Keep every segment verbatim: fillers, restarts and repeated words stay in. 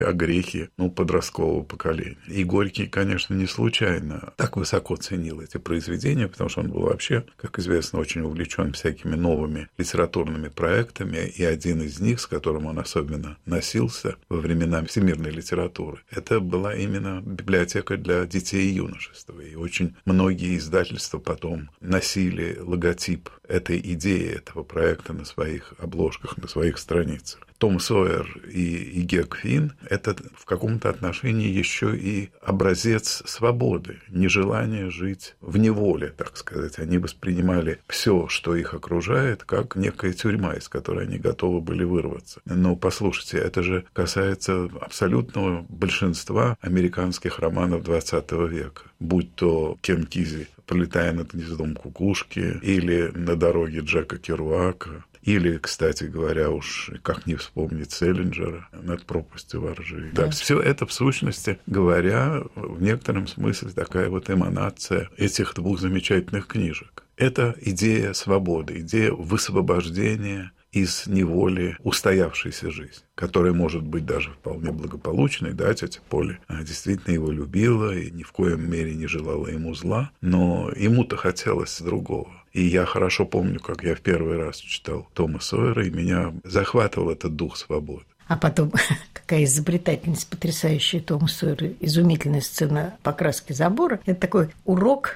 огрехи, ну, подросткового поколения. И Горький, конечно, не случайно так высоко ценил эти произведения, потому что он был вообще, как известно, очень увлечен всякими новыми литературными проектами, и один из них, с которым он особенно носился во времена всемирной литературы, это была именно библиотека для детей и юношества. И очень многие издательства потом носили логотип этой идеи, этого проекта на своих обложках, на своих страницах. Том Сойер и, и Гек Финн – это в каком-то отношении еще и образец свободы, нежелания жить в неволе, так сказать. Они воспринимали все, что их окружает, как некая тюрьма, из которой они готовы были вырваться. Но послушайте, это же касается абсолютного большинства американских романов двадцатого века, будь то Кен Кизи «Пролетая над гнездом кукушки» или «На дороге Джека Керуака», или, кстати говоря, уж как не вспомнить Селлинджера «Над пропастью воржи». Да, да. Все это, в сущности говоря, в некотором смысле такая вот эманация этих двух замечательных книжек. Это идея свободы, идея высвобождения из неволи устоявшейся жизни, которая может быть даже вполне благополучной, да, тетя Поля действительно его любила и ни в коем мере не желала ему зла, но ему-то хотелось другого. И я хорошо помню, как я в первый раз читал Тома Сойера, и меня захватывал этот дух свободы. А потом, какая изобретательность потрясающая Тома Сойера, изумительная сцена покраски забора. Это такой урок,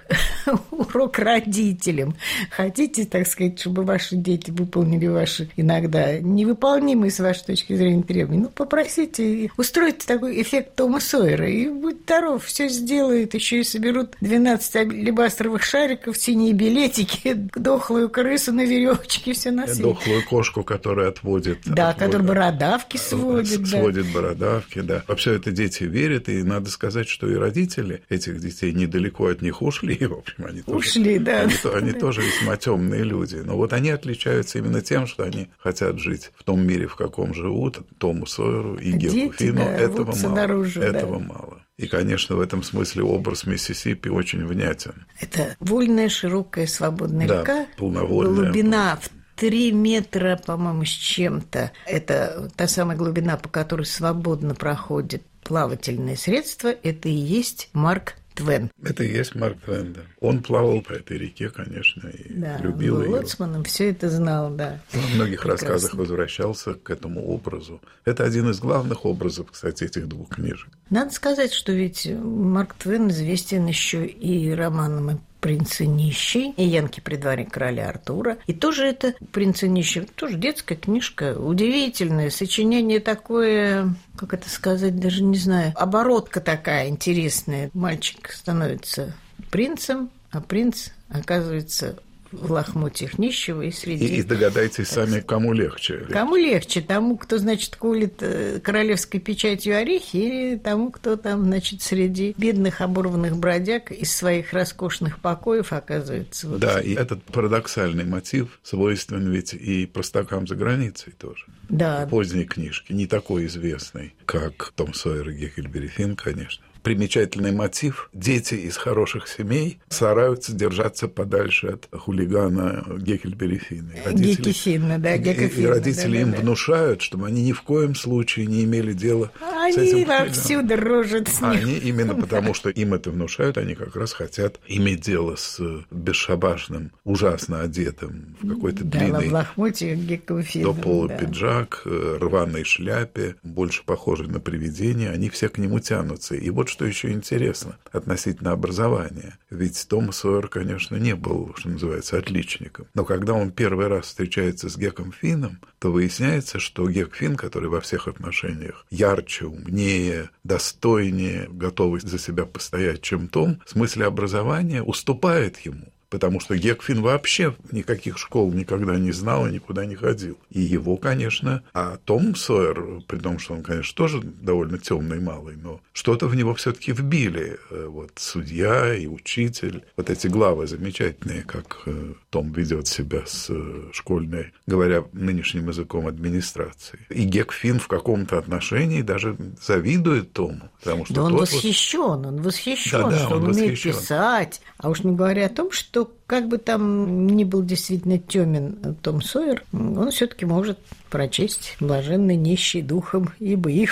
урок родителям. Хотите, так сказать, чтобы ваши дети выполнили ваши иногда невыполнимые с вашей точки зрения требования? Ну, попросите, устройте такой эффект Тома Сойера, и будь здоров, все сделают, еще и соберут двенадцать алебастровых шариков, синие билетики, дохлую крысу на веревочке, все на свете. Дохлую кошку, которая отводит. Да, которая бородавки сводит, сводит да. бородавки, да. Во все это дети верят, и надо сказать, что и родители этих детей недалеко от них ушли, в общем, они ушли, тоже, да. Они, они да. тоже весьма темные люди. Но вот они отличаются именно тем, что они хотят жить в том мире, в каком живут. Тому Сойеру и Геку Финну да, этого мало. Наружу, этого да. мало. И, конечно, в этом смысле образ Миссисипи очень внятен. Это вольная, широкая, свободная да, река. Полноводная. Глубина в Три метра, по-моему, с чем-то. Это та самая глубина, по которой свободно проходит плавательное средство. Это и есть Марк Твен. Это и есть Марк Твен, да. Он плавал по этой реке, конечно, и да, любил ее. Да, лоцманом все это знал, да. Он в многих Прекрасно. рассказах возвращался к этому образу. Это один из главных образов, кстати, этих двух книжек. Надо сказать, что ведь Марк Твен известен еще и романом «Принц и нищий», и «Янки при дворе короля Артура». И тоже это «Принц и нищий», тоже детская книжка, удивительное сочинение такое, как это сказать, даже не знаю, оборотка такая интересная. Мальчик становится принцем, а принц оказывается в лохмотьях нищего и среди... И, и догадайтесь сами, кому легче. Кому легче? Тому, кто, значит, колет королевской печатью орехи, или тому, кто там, значит, среди бедных оборванных бродяг из своих роскошных покоев оказывается. Вот да, и этот парадоксальный мотив свойствен ведь и простакам за границей тоже. Да. Поздней книжки, не такой известной, как Том Сойер и Гекльберри Финн, конечно. Примечательный мотив. Дети из хороших семей стараются держаться подальше от хулигана Гекльберри Финна. Геки Финна, да, Гека Финна. И родители да, им да, внушают, чтобы они ни в коем случае не имели дела они с этим хулиганом. Они вовсю дружат с ним. Они именно потому, что им это внушают, они как раз хотят иметь дело с бесшабашным, ужасно одетым, в какой-то да, длинный в лохмотье Гека Финна, до пола да. пиджак, рваной шляпе, больше похожий на привидение. Они все к нему тянутся. И вот что еще интересно относительно образования. Ведь Том Сойер, конечно, не был, что называется, отличником. Но когда он первый раз встречается с Геком Финном, то выясняется, что Гек Финн, который во всех отношениях ярче, умнее, достойнее, готовый за себя постоять, чем Том, в смысле образования уступает ему. Потому что Гек Финн вообще никаких школ никогда не знал и никуда не ходил. И его, конечно, а Том Сойер, при том, что он, конечно, тоже довольно темный малый, но что-то в него все-таки вбили. Вот судья и учитель, вот эти главы замечательные, как Том ведет себя с школьной, говоря нынешним языком, администрацией. И Гек Финн в каком-то отношении даже завидует Тому. Потому что да он тот восхищен, вот... он восхищен, да, да, что он, он умеет писать. А уж не говоря о том, что как бы там ни был действительно тёмен Том Сойер, он все-таки может прочесть «Блаженный нищий духом, ибо их».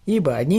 ибо они